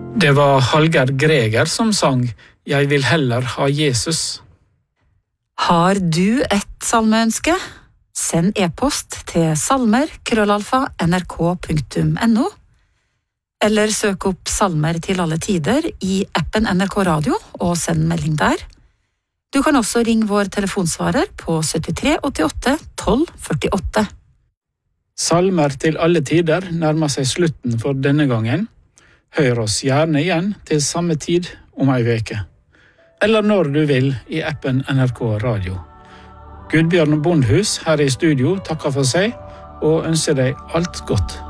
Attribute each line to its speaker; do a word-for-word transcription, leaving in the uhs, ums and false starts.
Speaker 1: Det var Hallgeir Greger som sang «Jeg vil heller ha Jesus».
Speaker 2: Har du et salmeønske? Send e-post til salmer krøllalfa nrk punktum no, eller søk opp salmer til alle tider i appen N R K Radio og send melding der. Du kan også ringe vår telefonsvarer på syttitre åttiåtte tolv førtiåtte.
Speaker 1: Salmer til alle tider nærmer seg slutten for denne gangen. Hør oss gjerne igjen til samme tid om ei veke. Eller når du vil i appen N R K Radio. Gudbjørn Bondhus her i studio takker for seg og ønsker deg alt godt.